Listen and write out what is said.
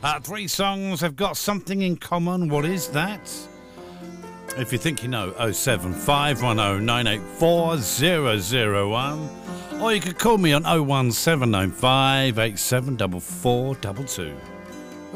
Three songs have got something in common. What is that? If you think you know, 07510 984 001. Or you could call me on 01795 874422.